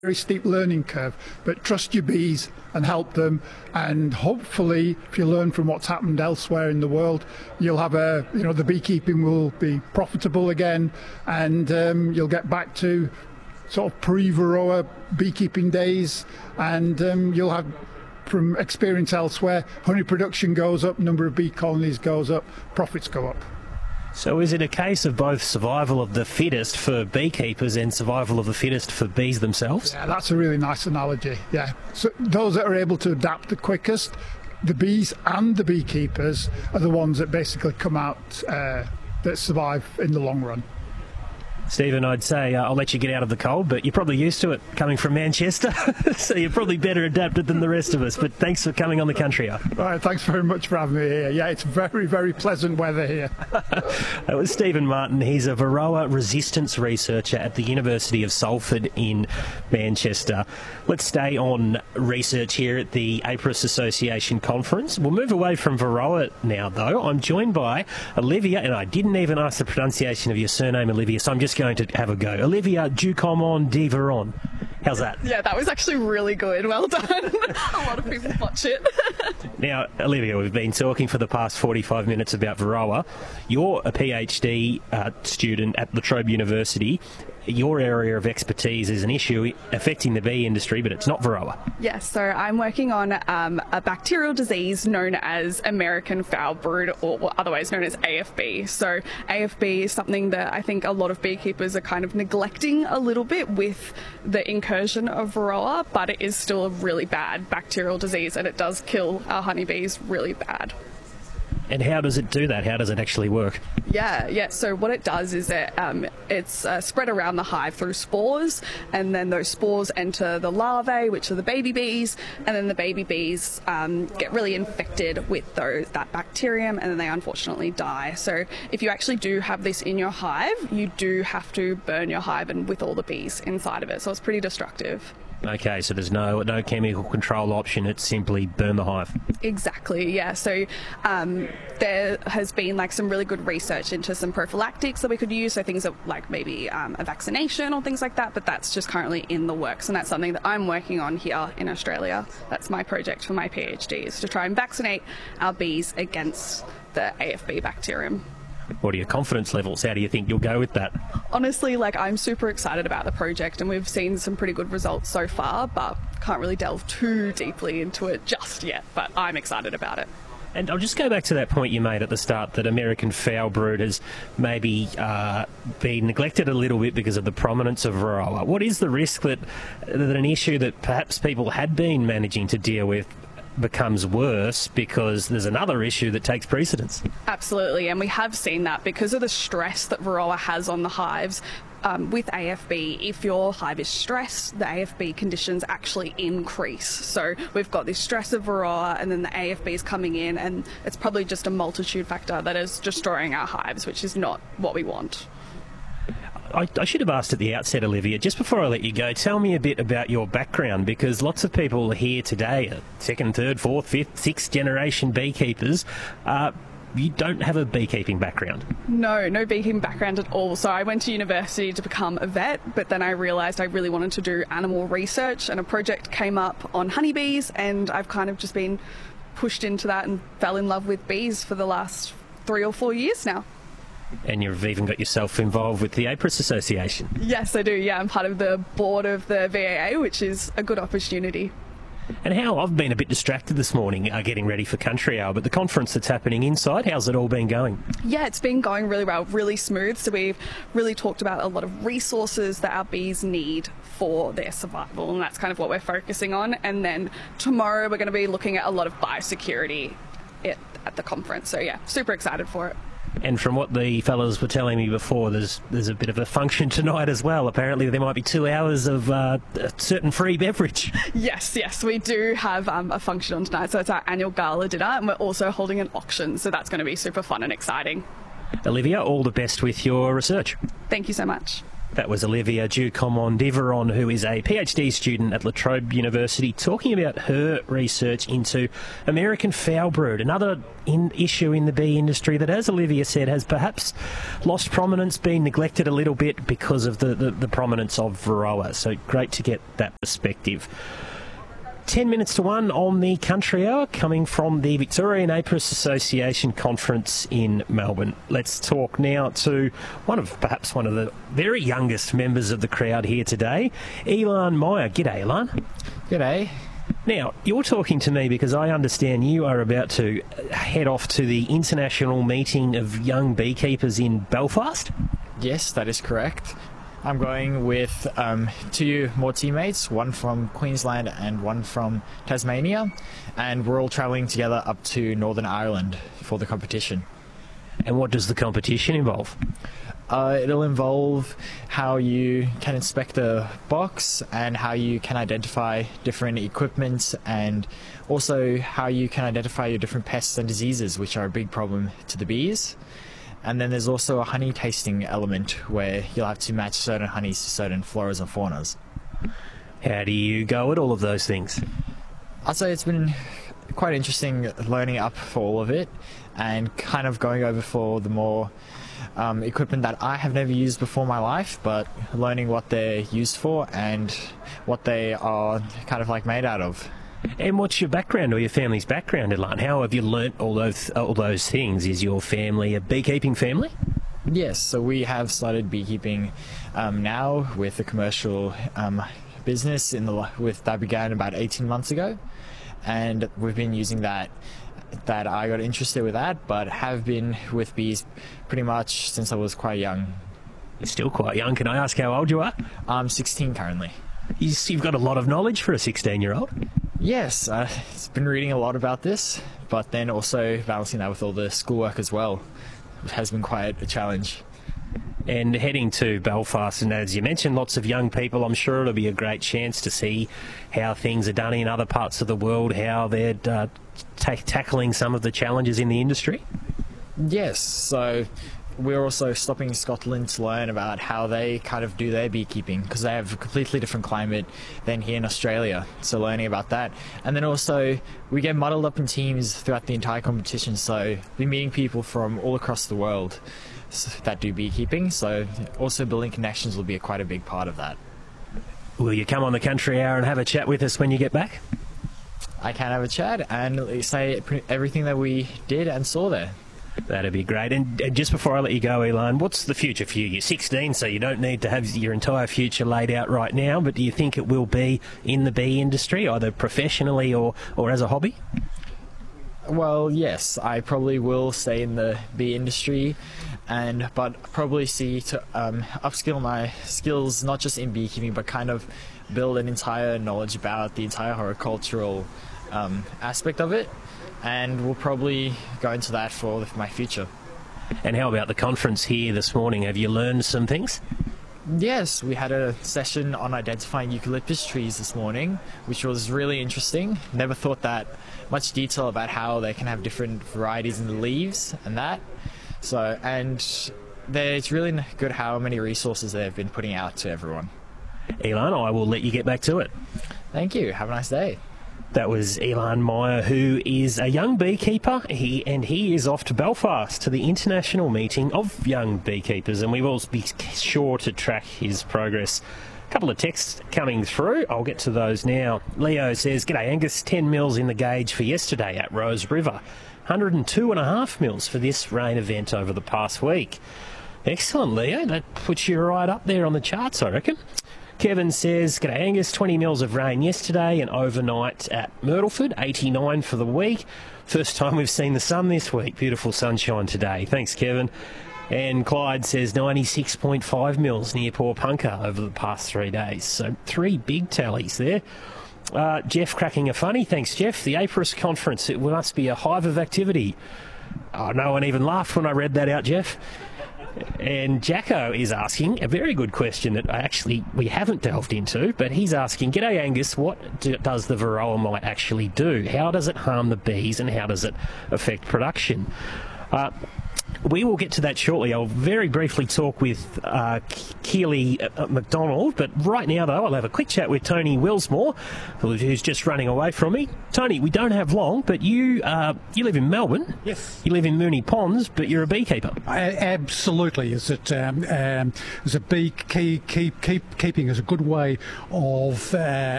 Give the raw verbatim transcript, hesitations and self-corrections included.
very steep learning curve, but trust your bees and help them, and hopefully if you learn from what's happened elsewhere in the world, you'll have a, you know, the beekeeping will be profitable again, and um, you'll get back to sort of pre-Varroa beekeeping days, and um, you'll have, from experience elsewhere, honey production goes up, number of bee colonies goes up, profits go up. So is it a case of both survival of the fittest for beekeepers and survival of the fittest for bees themselves? Yeah, that's a really nice analogy, yeah. So those that are able to adapt the quickest, the bees and the beekeepers, are the ones that basically come out, uh, that survive in the long run. Stephen, I'd say uh, I'll let you get out of the cold, but you're probably used to it coming from Manchester, so you're probably better adapted than the rest of us. But thanks for coming on the Country Hour. All right, thanks very much for having me here. Yeah, it's very, very pleasant weather here. That was Stephen Martin. He's a Varroa resistance researcher at the University of Salford in Manchester. Let's stay on research here at the APRIS Association conference. We'll move away from Varroa now, though. I'm joined by Olivia, and I didn't even ask the pronunciation of your surname, Olivia, so I'm just going to have a go. Olivia Ducomont de Veron. How's that? Yeah, that was actually really good. Well done. A lot of people watch it. Now, Olivia, we've been talking for the past forty-five minutes about Varroa. You're a PhD uh, student at La Trobe University. Your area of expertise is an issue affecting the bee industry, but it's not Varroa. Yes, so I'm working on um, a bacterial disease known as American foul brood, or otherwise known as A F B. So A F B is something that I think a lot of beekeepers are kind of neglecting a little bit with the incursion of Varroa, but it is still a really bad bacterial disease, and it does kill our honeybees really bad. And how does it do that? How does it actually work? Yeah, yeah. So what it does is it um, it's uh, spread around the hive through spores, and then those spores enter the larvae, which are the baby bees, and then the baby bees um, get really infected with those that bacterium, and then they unfortunately die. So if you actually do have this in your hive, you do have to burn your hive and with all the bees inside of it. So it's pretty destructive. Okay, so there's no no chemical control option, it's simply burn the hive. Exactly, yeah. So um, there has been like some really good research into some prophylactics that we could use, so things that, like maybe um, a vaccination or things like that, but that's just currently in the works, and that's something that I'm working on here in Australia. That's my project for my PhD, is to try and vaccinate our bees against the A F B bacterium. What are your confidence levels? How do you think you'll go with that? Honestly, like, I'm super excited about the project, and we've seen some pretty good results so far, but can't really delve too deeply into it just yet, but I'm excited about it. And I'll just go back to that point you made at the start, that American foul brood has maybe uh, been neglected a little bit because of the prominence of Varroa. What is the risk that, that an issue that perhaps people had been managing to deal with becomes worse because there's another issue that takes precedence? Absolutely, and we have seen that because of the stress that Varroa has on the hives. Um, with A F B, if your hive is stressed, the A F B conditions actually increase. So we've got this stress of Varroa, and then the A F B is coming in, and it's probably just a multitude factor that is destroying our hives, which is not what we want. I, I should have asked at the outset, Olivia, just before I let you go, tell me a bit about your background, because lots of people here today are second, third, fourth, fifth, sixth generation beekeepers. Uh, you don't have a beekeeping background. No, no beekeeping background at all. So I went to university to become a vet, but then I realised I really wanted to do animal research, and a project came up on honeybees, and I've kind of just been pushed into that and fell in love with bees for the last three or four years now. And you've even got yourself involved with the APRIS Association. Yes, I do. Yeah, I'm part of the board of the V A A, which is a good opportunity. And how I've been a bit distracted this morning uh, getting ready for Country Hour, but the conference that's happening inside, how's it all been going? Yeah, it's been going really well, really smooth. So we've really talked about a lot of resources that our bees need for their survival, and that's kind of what we're focusing on. And then tomorrow we're going to be looking at a lot of biosecurity at, at the conference. So yeah, super excited for it. And from what the fellows were telling me before, there's there's a bit of a function tonight as well. Apparently there might be two hours of uh, a certain free beverage. Yes, yes, we do have um, a function on tonight. So it's our annual gala dinner, and we're also holding an auction. So that's going to be super fun and exciting. Olivia, all the best with your research. Thank you so much. That was Olivia Ducommondiveron, who is a PhD student at La Trobe University, talking about her research into American foul brood, another in issue in the bee industry that, as Olivia said, has perhaps lost prominence, been neglected a little bit because of the, the, the prominence of Varroa. So great to get that perspective. Ten minutes to one on the Country Hour, coming from the Victorian Apiarist Association conference in Melbourne. Let's talk now to one of, perhaps one of the very youngest members of the crowd here today, Elan Meyer. G'day, Elan. G'day. Now, you're talking to me because I understand you are about to head off to the international meeting of young beekeepers in Belfast? Yes, that is correct. I'm going with um, two more teammates, one from Queensland and one from Tasmania, and we're all travelling together up to Northern Ireland for the competition. And what does the competition involve? Uh, it'll involve how you can inspect a box and how you can identify different equipment, and also how you can identify your different pests and diseases, which are a big problem to the bees. And then there's also a honey tasting element where you'll have to match certain honeys to certain floras and faunas. How do you go at all of those things? I'd say it's been quite interesting learning up for all of it and kind of going over for the more um, equipment that I have never used before in my life, but learning what they're used for and what they are kind of like made out of. And what's your background or your family's background, Elan? How have you learnt all those all those things? Is your family a beekeeping family? Yes, so we have started beekeeping um, now with a commercial um, business in the with that began about eighteen months ago, and we've been using that. That I got interested with that, but have been with bees pretty much since I was quite young. You're still quite young. Can I ask how old you are? I'm sixteen currently. You've got a lot of knowledge for a sixteen-year-old. Yes, uh, I've been reading a lot about this, but then also balancing that with all the schoolwork as well has been quite a challenge. And heading to Belfast, and as you mentioned, lots of young people, I'm sure it'll be a great chance to see how things are done in other parts of the world, how they're uh, ta- tackling some of the challenges in the industry. Yes, so we're also stopping in Scotland to learn about how they kind of do their beekeeping, because they have a completely different climate than here in Australia, so learning about that. And then also we get muddled up in teams throughout the entire competition, so we're meeting people from all across the world that do beekeeping, so also building connections will be a, quite a big part of that. Will you come on the Country Hour and have a chat with us when you get back? I can have a chat and say everything that we did and saw there. That'd be great. And just before I let you go, Elan, what's the future for you? You're sixteen, so you don't need to have your entire future laid out right now, but do you think it will be in the bee industry, either professionally or, or as a hobby? Well, yes, I probably will stay in the bee industry, and but probably see to um, upskill my skills, not just in beekeeping, but kind of build an entire knowledge about the entire horticultural um, aspect of it. And we'll probably go into that for my future. And how about the conference here this morning? Have you learned some things? Yes, we had a session on identifying eucalyptus trees this morning, which was really interesting. Never thought that much detail about how they can have different varieties in the leaves and that. So, and it's really good how many resources they've been putting out to everyone. Elan, I will let you get back to it. Thank you. Have a nice day. That was Elan Meyer, who is a young beekeeper, he and he is off to Belfast to the international meeting of young beekeepers, and we will be sure to track his progress. A couple of texts coming through. I'll get to those now. Leo says, "G'day Angus, ten mils in the gauge for yesterday at Rose River. one hundred two and a half mils for this rain event over the past week." Excellent, Leo. That puts you right up there on the charts, I reckon. Kevin says, "G'day Angus, twenty mils of rain yesterday and overnight at Myrtleford, eighty-nine for the week. First time we've seen the sun this week. Beautiful sunshine today." Thanks, Kevin. And Clyde says ninety-six point five mils near Pawnpunka over the past three days. So three big tallies there. Uh, Jeff cracking a funny. Thanks, Jeff. The Apiarist conference, it must be a hive of activity. Oh, no one even laughed when I read that out, Jeff. And Jacko is asking a very good question that actually we haven't delved into, but he's asking, "G'day Angus, what do, does the Varroa mite actually do? How does it harm the bees and how does it affect production?" Uh, We will get to that shortly. I'll very briefly talk with uh, Keely uh, McDonald, but right now, though, I'll have a quick chat with Tony Willsmore, who's just running away from me. Tony, we don't have long, but you uh, you live in Melbourne. Yes. You live in Moonee Ponds, but you're a beekeeper. A- absolutely. Is it? Um, um, is a bee keep, keep, keep, keeping is a good way of uh,